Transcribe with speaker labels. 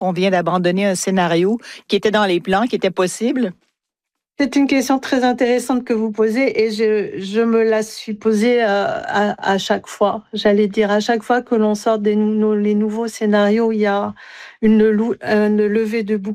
Speaker 1: on vient d'abandonner un scénario qui était dans les plans, qui était possible?
Speaker 2: C'est une question très intéressante que vous posez et je me la suis posée à chaque fois. J'allais dire, à chaque fois que l'on sort les nouveaux scénarios, il y a une levée de boucliers